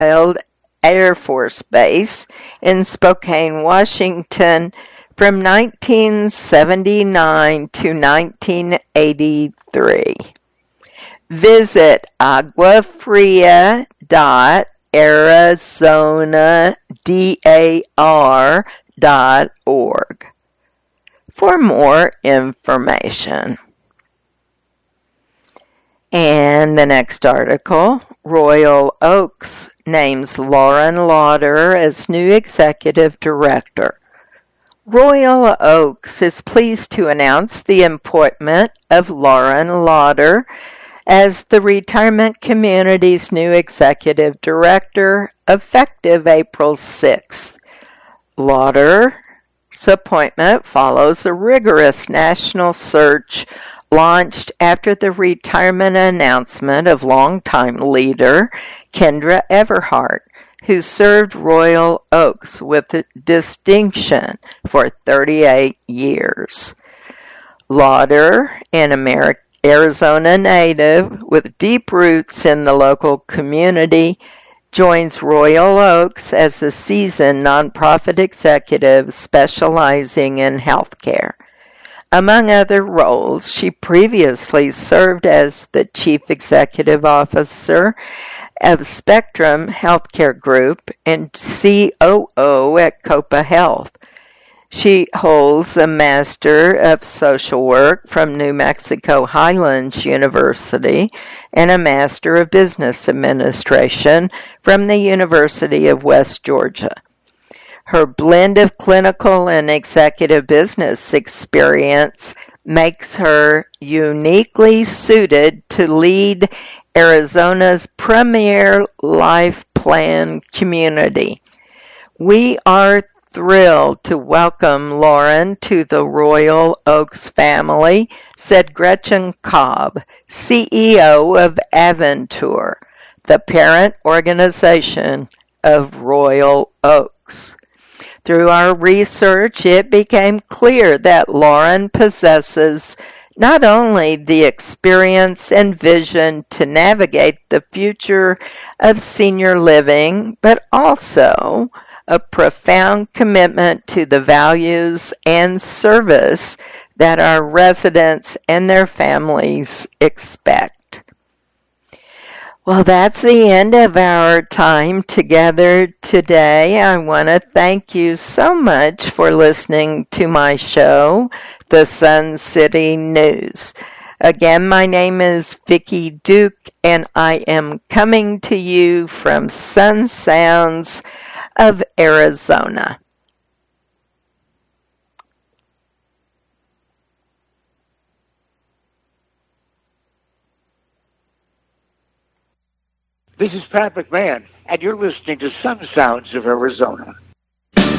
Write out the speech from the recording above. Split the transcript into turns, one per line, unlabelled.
Field Air Force Base in Spokane, Washington from 1979 to 1983. Visit aguafria.arizonadar.org for more information. And the next article, Royal Oaks names Lauren Lauder as new executive director. Royal Oaks is pleased to announce the appointment of Lauren Lauder as the retirement community's new executive director, effective April 6th. Lauder's appointment follows a rigorous national search launched after the retirement announcement of longtime leader Kendra Everhart, who served Royal Oaks with distinction for 38 years. Lauder, an Arizona native with deep roots in the local community, joins Royal Oaks as a seasoned nonprofit executive specializing in healthcare. Among other roles, she previously served as the Chief Executive Officer of Spectrum Healthcare Group and COO at Copa Health. She holds a Master of Social Work from New Mexico Highlands University and a Master of Business Administration from the University of West Georgia. Her blend of clinical and executive business experience makes her uniquely suited to lead Arizona's premier life plan community. We are thrilled to welcome Lauren to the Royal Oaks family, said Gretchen Cobb, CEO of Aventur, the parent organization of Royal Oaks. Through our research, it became clear that Lauren possesses not only the experience and vision to navigate the future of senior living, but also a profound commitment to the values and service that our residents and their families expect. Well, that's the end of our time together today. I want to thank you so much for listening to my show, The Sun City News. Again, my name is Vicki Duke, and I am coming to you from Sun Sounds of Arizona.
This is Pat McMahon, and you're listening to Sun Sounds of Arizona.